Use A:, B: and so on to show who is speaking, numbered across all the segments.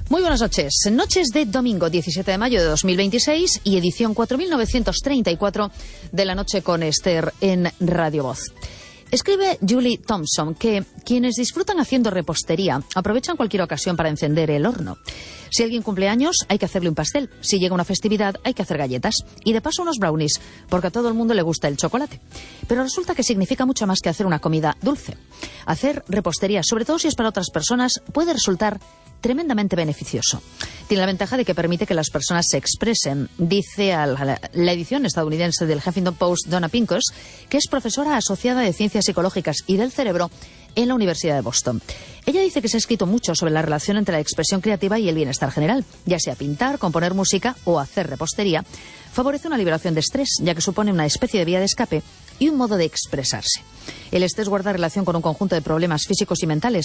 A: Muy buenas noches. Noches de domingo 17 de mayo de 2026 y edición 4934 de la noche con Esther en Radio Voz. Escribe Julie Thompson que quienes disfrutan haciendo repostería aprovechan cualquier ocasión para encender el horno. Si alguien cumple años, hay que hacerle un pastel. Si llega una festividad, hay que hacer galletas. Y de paso unos brownies, porque a todo el mundo le gusta el chocolate. Pero resulta que significa mucho más que hacer una comida dulce. Hacer repostería, sobre todo si es para otras personas, puede resultar tremendamente beneficioso. Tiene la ventaja de que permite que las personas se expresen. Dice a la edición estadounidense del Huffington Post Donna Pincus, que es profesora asociada de Ciencias Psicológicas y del Cerebro en la Universidad de Boston. Ella dice que se ha escrito mucho sobre la relación entre la expresión creativa y el bienestar general, ya sea pintar, componer música o hacer repostería. Favorece una liberación de estrés, ya que supone una especie de vía de escape y un modo de expresarse. El estrés guarda relación con un conjunto de problemas físicos y mentales,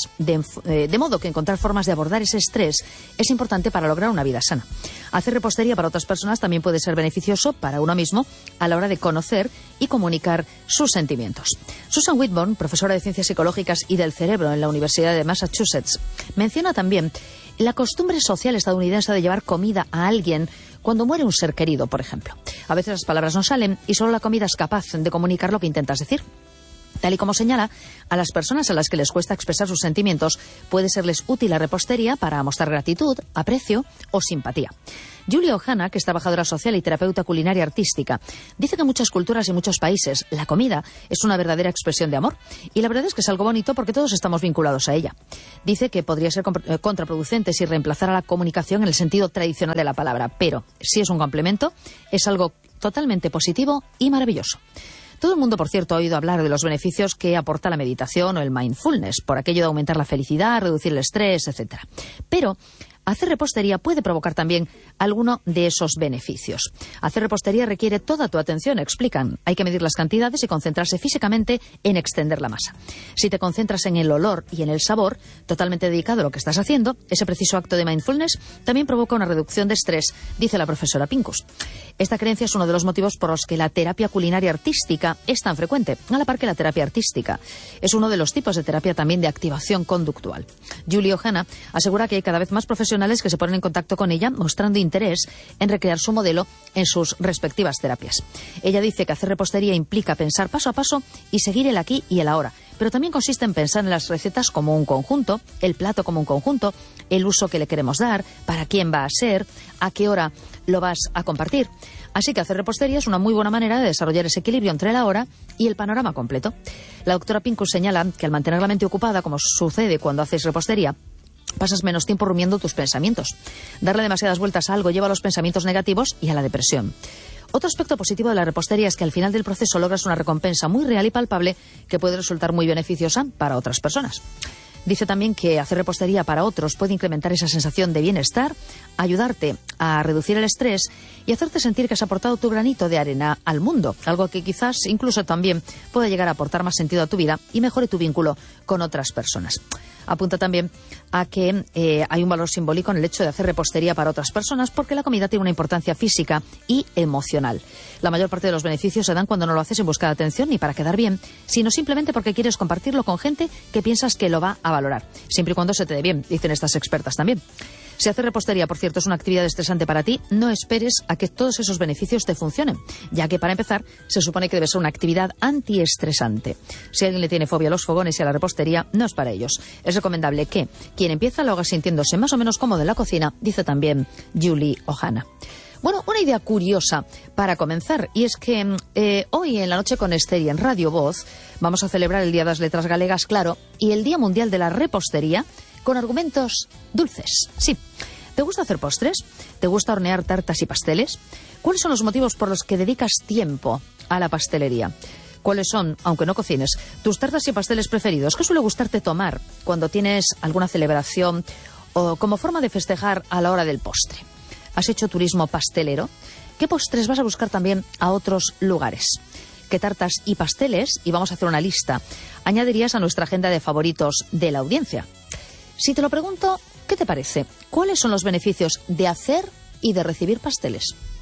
A: de modo que encontrar formas de abordar ese estrés es importante para lograr una vida sana. Hacer repostería para otras personas también puede ser beneficioso para uno mismo a la hora de conocer y comunicar sus sentimientos. Susan Whitburn, profesora de Ciencias Psicológicas y del Cerebro en la Universidad de Massachusetts, menciona también la costumbre social estadounidense de llevar comida a alguien cuando muere un ser querido, por ejemplo. A veces las palabras no salen y solo la comida es capaz de comunicar lo que intentas decir. Tal y como señala, a las personas a las que les cuesta expresar sus sentimientos puede serles útil la repostería para mostrar gratitud, aprecio o simpatía. Julie Ohana, que es trabajadora social y terapeuta culinaria artística, dice que en muchas culturas y muchos países la comida es una verdadera expresión de amor. Y la verdad es que es algo bonito porque todos estamos vinculados a ella. Dice que podría ser contraproducente si reemplazara la comunicación en el sentido tradicional de la palabra, pero si es un complemento, es algo totalmente positivo y maravilloso. Todo el mundo, por cierto, ha oído hablar de los beneficios que aporta la meditación o el mindfulness, por aquello de aumentar la felicidad, reducir el estrés, etc. Pero hacer repostería puede provocar también alguno de esos beneficios. Hacer repostería requiere toda tu atención, explican. Hay que medir las cantidades y concentrarse físicamente en extender la masa. Si te concentras en el olor y en el sabor, totalmente dedicado a lo que estás haciendo, ese preciso acto de mindfulness también provoca una reducción de estrés, dice la profesora Pincus. Esta creencia es uno de los motivos por los que la terapia culinaria artística es tan frecuente, a la par que la terapia artística. Es uno de los tipos de terapia también de activación conductual. Julie Ohana asegura que hay cada vez más profesionales que se ponen en contacto con ella mostrando interés en recrear su modelo en sus respectivas terapias. Ella dice que hacer repostería implica pensar paso a paso y seguir el aquí y el ahora, pero también consiste en pensar en las recetas como un conjunto, el plato como un conjunto, el uso que le queremos dar, para quién va a ser, a qué hora lo vas a compartir. Así que hacer repostería es una muy buena manera de desarrollar ese equilibrio entre la hora y el panorama completo. La doctora Pincus señala que al mantener la mente ocupada, como sucede cuando haces repostería, pasas menos tiempo rumiando tus pensamientos. Darle demasiadas vueltas a algo lleva a los pensamientos negativos y a la depresión. Otro aspecto positivo de la repostería es que al final del proceso logras una recompensa muy real y palpable que puede resultar muy beneficiosa para otras personas. Dice también que hacer repostería para otros puede incrementar esa sensación de bienestar, ayudarte a reducir el estrés y hacerte sentir que has aportado tu granito de arena al mundo, algo que quizás incluso también pueda llegar a aportar más sentido a tu vida y mejore tu vínculo con otras personas. Apunta también a que hay un valor simbólico en el hecho de hacer repostería para otras personas porque la comida tiene una importancia física y emocional. La mayor parte de los beneficios se dan cuando no lo haces en busca de atención ni para quedar bien, sino simplemente porque quieres compartirlo con gente que piensas que lo va a valorar, siempre y cuando se te dé bien, dicen estas expertas también. Si hacer repostería, por cierto, es una actividad estresante para ti, no esperes a que todos esos beneficios te funcionen, ya que para empezar se supone que debe ser una actividad antiestresante. Si alguien le tiene fobia a los fogones y a la repostería, no es para ellos. Es recomendable que quien empieza lo haga sintiéndose más o menos cómodo en la cocina, dice también Julie Ohana. Bueno, una idea curiosa para comenzar, y es que hoy en la noche con Esther y en Radio Voz vamos a celebrar el Día de las Letras Galegas, claro, y el Día Mundial de la Repostería, con argumentos dulces. Sí. ¿Te gusta hacer postres? ¿Te gusta hornear tartas y pasteles? ¿Cuáles son los motivos por los que dedicas tiempo a la pastelería? ¿Cuáles son, aunque no cocines, tus tartas y pasteles preferidos? ¿Qué suele gustarte tomar cuando tienes alguna celebración o como forma de festejar a la hora del postre? ¿Has hecho turismo pastelero? ¿Qué postres vas a buscar también a otros lugares? ¿Qué tartas y pasteles, y vamos a hacer una lista, añadirías a nuestra agenda de favoritos de la audiencia? Si te lo pregunto, ¿qué te parece? ¿Cuáles son los beneficios de hacer y de recibir pasteles?